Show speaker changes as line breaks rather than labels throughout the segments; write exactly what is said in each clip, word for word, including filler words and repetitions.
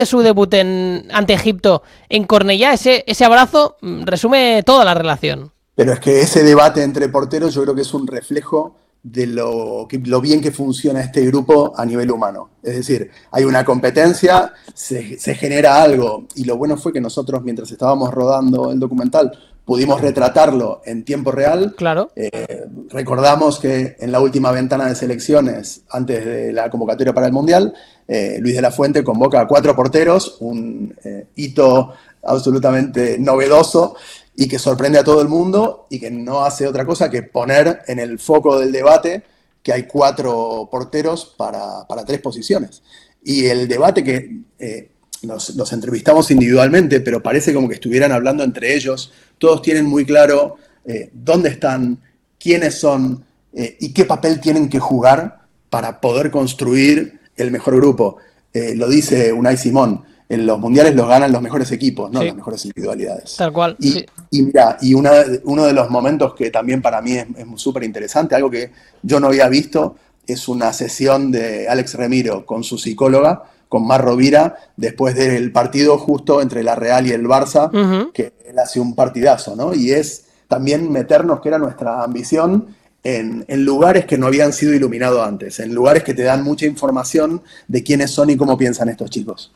su debut en, ante Egipto en Cornellá, ese, ese abrazo resume toda la relación.
Pero es que ese debate entre porteros yo creo que es un reflejo de lo, que, lo bien que funciona este grupo a nivel humano. Es decir, hay una competencia, se, se genera algo, y lo bueno fue que nosotros, mientras estábamos rodando el documental, pudimos retratarlo en tiempo real.
Claro.
Eh, recordamos que en la última ventana de selecciones, antes de la convocatoria para el Mundial, eh, Luis de la Fuente convoca a cuatro porteros, un eh, hito absolutamente novedoso, y que sorprende a todo el mundo y que no hace otra cosa que poner en el foco del debate que hay cuatro porteros para, para tres posiciones. Y el debate que eh, los, los entrevistamos individualmente, pero parece como que estuvieran hablando entre ellos, todos tienen muy claro eh, dónde están, quiénes son eh, y qué papel tienen que jugar para poder construir el mejor grupo. Eh, lo dice Unai Simón. En los mundiales los ganan los mejores equipos, no
sí.
las mejores individualidades.
Tal cual.
Y,
sí.
y mira, y una, uno de los momentos que también para mí es súper interesante, algo que yo no había visto, es una sesión de Alex Remiro con su psicóloga, con Mar Rovira, después del partido justo entre la Real y el Barça, uh-huh. que él hace un partidazo, ¿no? Y es también meternos, que era nuestra ambición, En, en lugares que no habían sido iluminados antes, en lugares que te dan mucha información de quiénes son y cómo piensan estos chicos.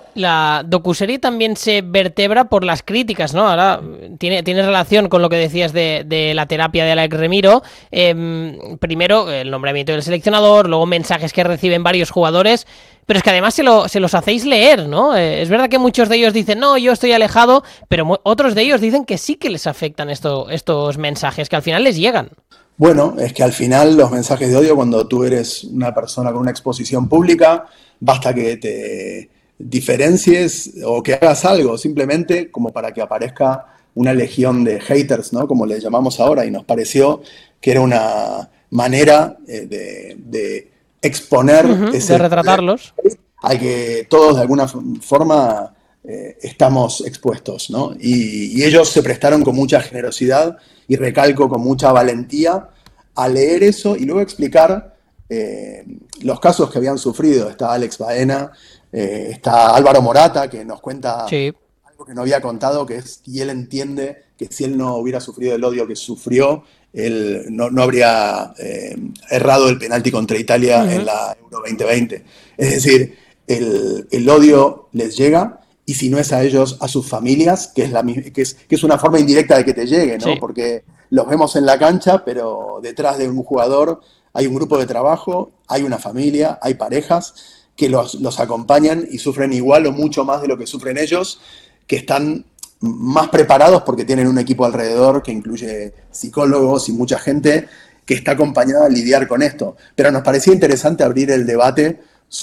La docuserie también se vertebra por las críticas, ¿no? Ahora tiene, tiene relación con lo que decías de, de la terapia de Alex Remiro. Eh, primero, el nombramiento del seleccionador, luego mensajes que reciben varios jugadores, pero es que además se, lo, se los hacéis leer, ¿no? Eh, es verdad que muchos de ellos dicen, no, yo estoy alejado, pero mo- otros de ellos dicen que sí que les afectan esto, estos mensajes, que al final les llegan.
Bueno, es que al final los mensajes de odio, cuando tú eres una persona con una exposición pública, basta que te diferencies o que hagas algo simplemente como para que aparezca una legión de haters, ¿no? Como le llamamos ahora, y nos pareció que era una manera eh, de, de exponer
uh-huh,
ese
de retratarlos
al que todos de alguna forma eh, estamos expuestos, ¿no? Y, y ellos se prestaron con mucha generosidad y recalco con mucha valentía a leer eso y luego explicar eh, los casos que habían sufrido. Está Alex Baena, Eh, está Álvaro Morata, que nos cuenta
sí.
algo que no había contado, que es, y él entiende que si él no hubiera sufrido el odio que sufrió, él no, no habría eh, errado el penalti contra Italia uh-huh. en la Euro veinte veinte. Es decir, el, el odio les llega, y si no es a ellos, a sus familias, que es, la, que es, que es una forma indirecta de que te llegue, ¿no?
Sí.
Porque los vemos en la cancha, pero detrás de un jugador hay un grupo de trabajo, hay una familia, hay parejas que los, los acompañan y sufren igual o mucho más de lo que sufren ellos, que están más preparados porque tienen un equipo alrededor que incluye psicólogos y mucha gente que está acompañada a lidiar con esto. Pero nos parecía interesante abrir el debate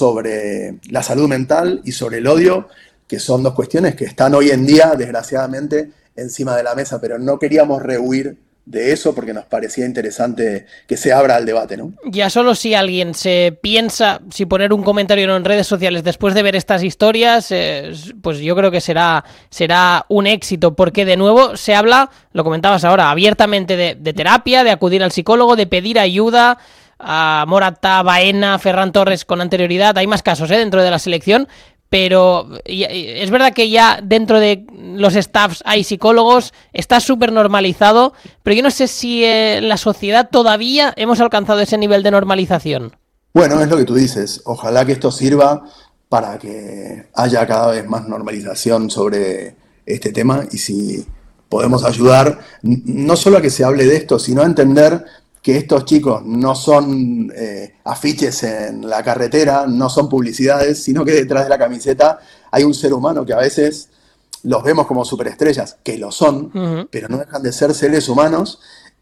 sobre la salud mental y sobre el odio, que son dos cuestiones que están hoy en día, desgraciadamente, encima de la mesa, pero no queríamos rehuir de eso porque nos parecía interesante que se abra el debate, ¿no?
Ya solo si alguien se piensa si poner un comentario o no en redes sociales después de ver estas historias, eh, pues yo creo que será, será un éxito, porque de nuevo se habla, lo comentabas ahora, abiertamente de, de terapia, de acudir al psicólogo, de pedir ayuda a Morata, Baena, Ferran Torres con anterioridad. Hay más casos ¿eh? dentro de la selección, pero es verdad que ya dentro de los staffs hay psicólogos, está súper normalizado, pero yo no sé si en eh, la sociedad todavía hemos alcanzado ese nivel de normalización.
Bueno, es lo que tú dices, ojalá que esto sirva para que haya cada vez más normalización sobre este tema, y si podemos ayudar no solo a que se hable de esto, sino a entender que estos chicos no son eh, afiches en la carretera, no son publicidades, sino que detrás de la camiseta hay un ser humano que a veces los vemos como superestrellas, que lo son, uh-huh. pero no dejan de ser seres humanos,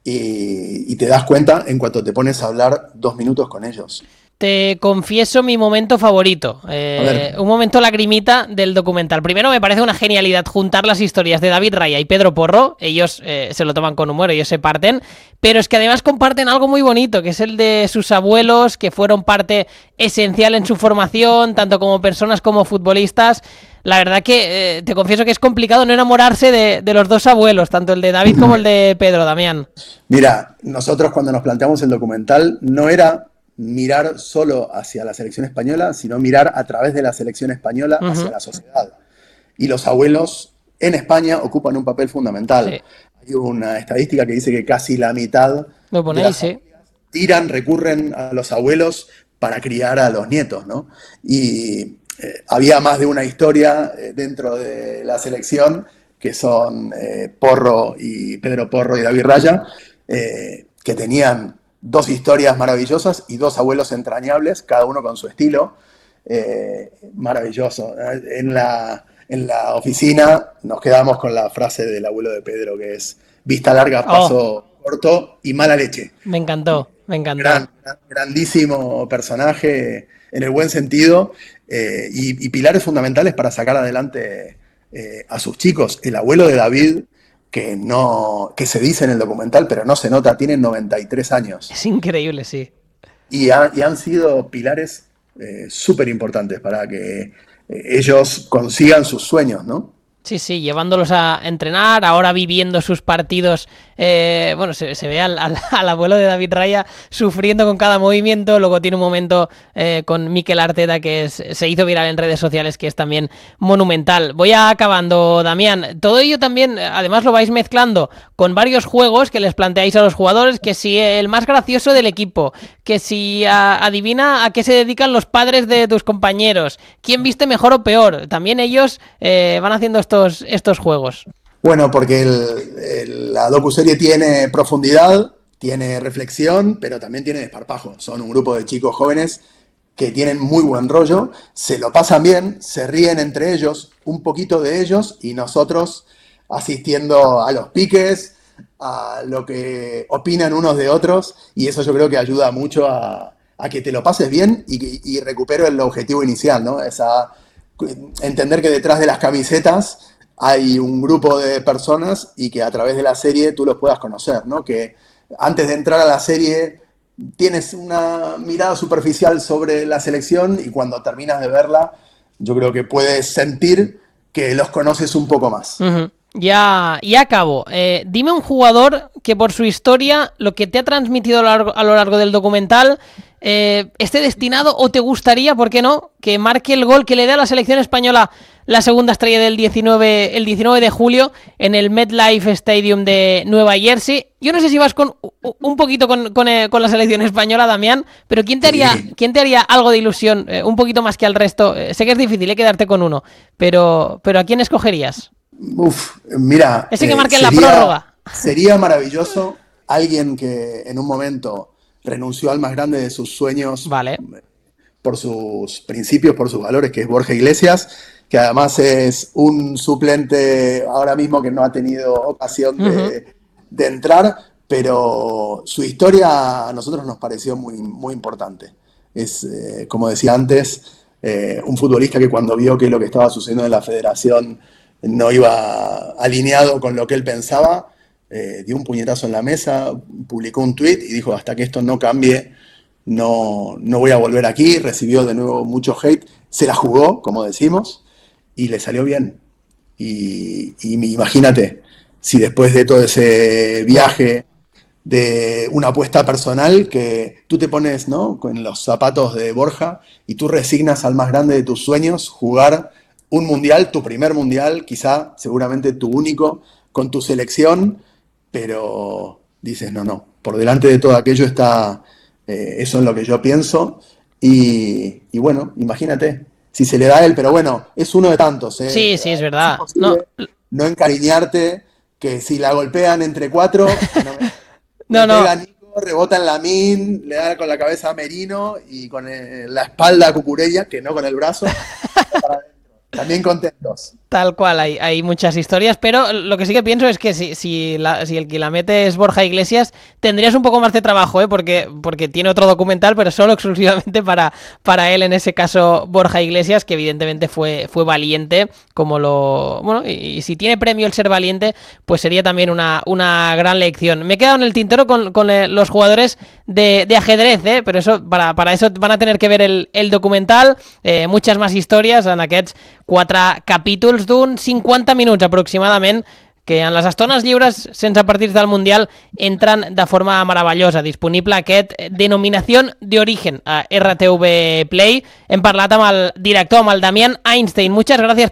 y, y te das cuenta en cuanto te pones a hablar dos minutos con ellos.
Te confieso mi momento favorito, eh, un momento lagrimita del documental. Primero, me parece una genialidad juntar las historias de David Raya y Pedro Porro. Ellos eh, se lo toman con humor, ellos se parten, pero es que además comparten algo muy bonito, que es el de sus abuelos, que fueron parte esencial en su formación, tanto como personas como futbolistas. La verdad que eh, te confieso que es complicado no enamorarse de, de los dos abuelos, tanto el de David como el de Pedro, Damián.
Mira, nosotros cuando nos planteamos el documental no era mirar solo hacia la selección española, sino mirar a través de la selección española
Uh-huh.
hacia la sociedad. Y los abuelos en España ocupan un papel fundamental.
Sí.
Hay una estadística que dice que casi la mitad
Lo
de
ponéis,
las
sí.
familias tiran, recurren a los abuelos para criar a los nietos, ¿no? Y eh, había más de una historia eh, dentro de la selección, que son eh, Porro y Pedro Porro y David Raya, eh, que tenían dos historias maravillosas y dos abuelos entrañables, cada uno con su estilo. Eh, maravilloso. En la, en la oficina nos quedamos con la frase del abuelo de Pedro, que es: vista larga, paso oh. corto y mala leche.
Me encantó, me encantó.
Gran, gran, grandísimo personaje en el buen sentido, eh, y, y pilares fundamentales para sacar adelante eh, a sus chicos. El abuelo de David, que no, que se dice en el documental, pero no se nota, tiene noventa y tres años.
Es increíble, sí.
Y, ha, y han sido pilares eh, súper importantes para que eh, ellos consigan sus sueños, ¿no?
Sí, sí, llevándolos a entrenar, ahora viviendo sus partidos. Eh, bueno, se, se ve al, al, al abuelo de David Raya sufriendo con cada movimiento. Luego tiene un momento eh, con Mikel Arteta que es, se hizo viral en redes sociales, que es también monumental. Voy acabando, Damián. Todo ello también, además, lo vais mezclando con varios juegos que les planteáis a los jugadores, que si el más gracioso del equipo, que si a, adivina a qué se dedican los padres de tus compañeros, quién viste mejor o peor. También ellos eh, van haciendo esto Estos, estos juegos.
Bueno, porque el, el, la docuserie tiene profundidad, tiene reflexión, pero también tiene desparpajo. Son un grupo de chicos jóvenes que tienen muy buen rollo, se lo pasan bien, se ríen entre ellos, un poquito de ellos, y nosotros asistiendo a los piques, a lo que opinan unos de otros, y eso yo creo que ayuda mucho a, a que te lo pases bien y, y recupero el objetivo inicial, ¿no? Esa... entender que detrás de las camisetas hay un grupo de personas y que a través de la serie tú los puedas conocer, ¿no? Que antes de entrar a la serie tienes una mirada superficial sobre la selección y cuando terminas de verla, yo creo que puedes sentir que los conoces un poco más.
Uh-huh. Ya, ya acabo. Eh, dime un jugador que por su historia, lo que te ha transmitido a lo largo, a lo largo del documental, eh, esté destinado o te gustaría, ¿por qué no?, que marque el gol que le dé a la selección española la segunda estrella del diecinueve, el diecinueve de julio en el MetLife Stadium de Nueva Jersey. Yo no sé si vas con un poquito con, con, eh, con la selección española, Damián, pero ¿quién te haría, sí. ¿quién te haría algo de ilusión, eh, un poquito más que al resto? Eh, sé que es difícil eh, quedarte con uno, pero, pero ¿a quién escogerías?
Uf, mira,
ese que marque
eh,
en la prórroga.
Sería maravilloso alguien que en un momento renunció al más grande de sus sueños,
vale,
por sus principios, por sus valores, que es Borja Iglesias, que además es un suplente ahora mismo que no ha tenido ocasión de, uh-huh. de entrar, pero su historia a nosotros nos pareció muy, muy importante. Es, eh, como decía antes, eh, un futbolista que cuando vio que lo que estaba sucediendo en la federación no iba alineado con lo que él pensaba, eh, dio un puñetazo en la mesa, publicó un tuit y dijo: hasta que esto no cambie, no, no voy a volver aquí. Recibió de nuevo mucho hate, se la jugó, como decimos, y le salió bien. Y, y imagínate, si después de todo ese viaje de una apuesta personal, que tú te pones, ¿no?, con los zapatos de Borja y tú resignas al más grande de tus sueños, jugar un mundial, tu primer mundial, quizá, seguramente tu único, con tu selección, pero dices, no, no, por delante de todo aquello está, eh, eso es lo que yo pienso, y, y bueno, imagínate, si se le da a él, pero bueno, es uno de tantos, ¿eh?
Sí, sí, es verdad.
Es no. no encariñarte, que si la golpean entre cuatro, no, me,
no,
me
no.
pega Nico, rebota en Lamine, le da con la cabeza a Merino y con el, la espalda a Cucurella, que no con el brazo. También contentos.
Tal cual, hay, hay muchas historias, pero lo que sí que pienso es que si, si, la, si el que la mete es Borja Iglesias, tendrías un poco más de trabajo, ¿eh? porque, porque tiene otro documental, pero solo exclusivamente para, para él, en ese caso Borja Iglesias, que evidentemente fue, fue valiente, como lo... Bueno, y, y si tiene premio el ser valiente, pues sería también una, una gran lección. Me he quedado en el tintero con, con los jugadores de, de ajedrez, ¿eh? pero eso para, para eso van a tener que ver el, el documental, eh, muchas más historias en aquests quatre capítols d'un cinquanta minuts aproximadament, que en les estones lliures sense partits del Mundial entren de forma meravellosa. Disponible aquest Denominación de Origen a R T V Play. Hem parlat amb el director, amb el Damián Einstein. Muchas gracias